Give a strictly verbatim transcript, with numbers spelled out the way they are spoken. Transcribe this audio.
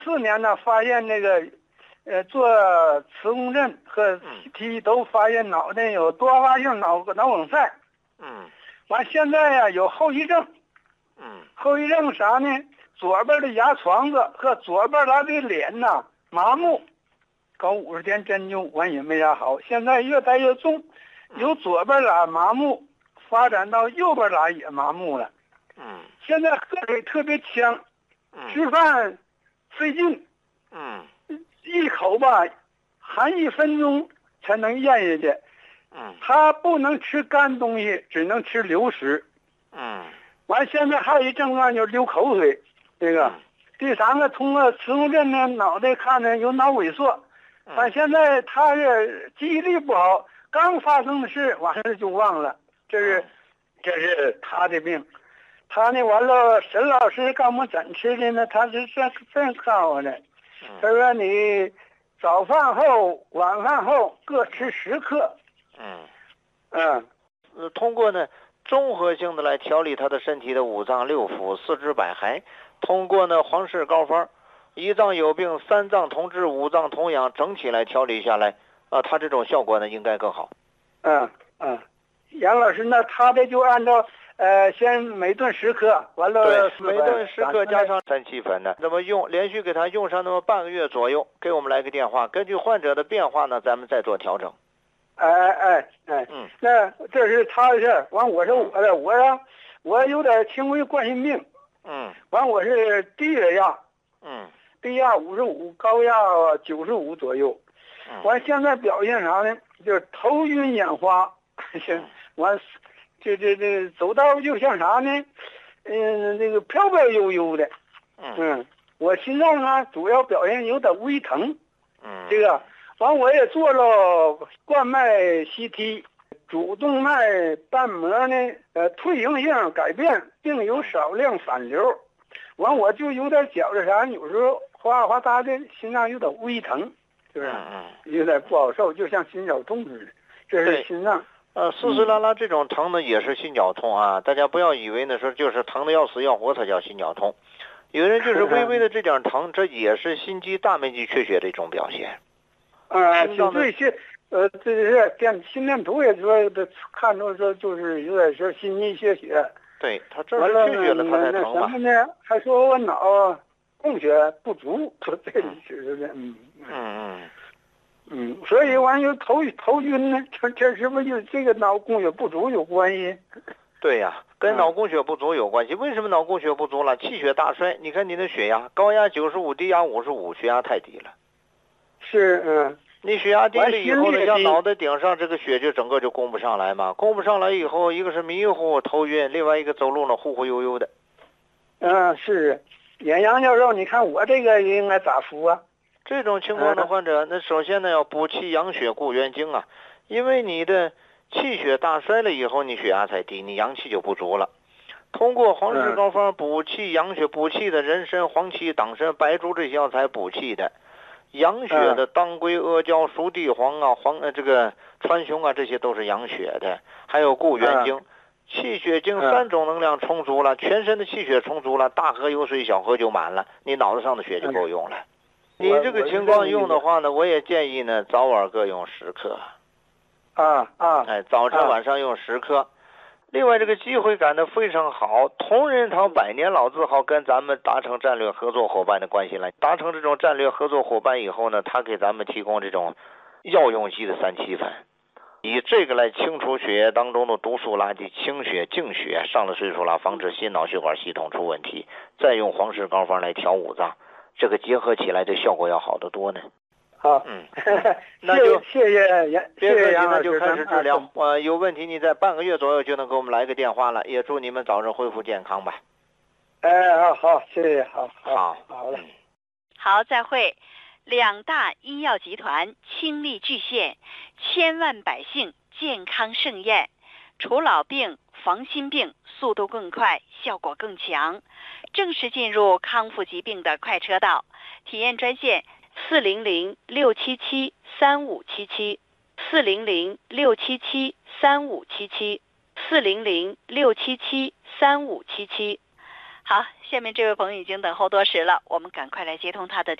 四年呢，发现那个，呃，做磁共振和 C T 都发现脑袋有多发性脑脑梗塞。 嗯。 完现在呀、啊、有后遗症。 嗯。 后遗症啥呢？左边的牙床子和左边来的脸呐麻木，搞五十天针灸完也没啥好。现在越来越重，由左边俩麻木发展到右边俩也麻木了。 嗯。 现在喝水特别呛。 嗯。 吃饭费劲。 嗯。 一口吧，含一分钟才能咽下去。 嗯。 他不能吃干东西，只能吃流食。 嗯。 完，现在还有一症状就是流口水。这个， 嗯、 第三个通过磁共振呢，脑袋看着有脑萎缩。但、嗯、现在他是记忆力不好，刚发生的事完事就忘了。这是， 嗯、 这是他的病。他呢，完了，沈老师告我怎吃的呢？他是这这告诉我的。他说你早饭后、晚饭后各吃十克。 嗯。 嗯。 呃，通过呢。综合性的来调理他的身体的五脏六腑、四肢百骸，通过呢皇氏膏方，一脏有病，三脏同治，五脏同养，整体来调理下来，啊，他这种效果呢应该更好。 嗯嗯，杨老师，那他的就按照呃，先每顿十克，完了对，每顿十克加上三七粉的，那么用连续给他用上那么半个月左右，给我们来个电话，根据患者的变化呢，咱们再做调整。 哎哎哎， 嗯， 那这是他的事儿。完，我是我的，我呀，我有点轻微冠心病。 嗯， 完，我是低血压。 嗯， 低压五十五，高压九十五左右。 嗯， 完，现在表现啥呢？就是头晕眼花。 嗯、 完，这这这走道就像啥呢？嗯，那个飘飘悠悠的。 嗯， 嗯，我心脏啊，主要表现有点微疼。 嗯， 这个。完，我也做了冠脉 C T， 主动脉瓣膜呢，呃，退行性改变，并有少量反流。完，我就有点觉着啥，有时候哗哗嗒的，心脏有点微疼，是不是？ 嗯嗯， 有点不好受，就像心绞痛似的。这是心脏。 呃，丝丝拉拉这种疼呢，也是心绞痛啊！大家不要以为呢说就是疼的要死要活才叫心绞痛，有人就是微微的这点疼，这也是心肌大面积缺血的一种表现。 啊，对，心，呃，这是电心电图也说的，看着说就是有点是心肌缺血。 对，他这是缺血了，他才疼嘛。 什么呢？还说我脑供血不足，说这里是的，嗯嗯嗯嗯，所以完又头头晕呢，这这是不是就这个脑供血不足有关系？ 对呀、啊，跟脑供血不足有关系。为什么脑供血不足了？气血大衰。你看你的血压，高压九十五，低压五十五，血压太低了。 是，嗯， 你血压低了以后呢，像脑袋顶上这个血就整个就供不上来嘛，供不上来以后，一个是迷糊头晕，另外一个走路呢忽忽悠悠的。 嗯，是，演杨教授，你看我这个应该咋服啊？ 这种情况的患者，那首先呢要补气养血固元精啊，因为你的气血大衰了以后，你血压才低，你阳气就不足了。通过皇氏膏方补气养血，补气的人参、黄芪、党参、白术这些药材补气的。养血的当归、阿胶、熟地黄啊、黄呃这个川芎啊，这些都是养血的。还有固元精、气血精三种能量充足了，全身的气血充足了，大河有水，小河就满了，你脑子上的血就够用了。你这个情况用的话呢，我也建议呢，早晚各用十克。 啊啊， 哎，早晨晚上用十克。另外，这个机会感呢非常好，同仁堂百年老字号跟咱们达成战略合作伙伴的关系了。达成这种战略合作伙伴以后呢，他给咱们提供这种药用级的三七粉，以这个来清除血液当中的毒素垃圾，清血净血，上了岁数了，防止心脑血管系统出问题。再用皇氏膏方来调五脏，这个结合起来的效果要好得多呢。 好， 嗯，那就谢谢杨，谢谢杨那就开始治疗。呃，有问题你在半个月左右就能给我们来个电话了。也祝你们早日恢复健康吧。 哎，好好，谢谢，好， 好， 好了， 好，再会。两大医药集团倾力巨献，千万百姓健康盛宴，除老病防心病，速度更快，效果更强。正式进入康复疾病的快车道。体验专线四零零六七七三五七七，四零零六七七三五七七，四零零六七七三五七七。 好，下面这位朋友已经等候多时了，我们赶快来接通他的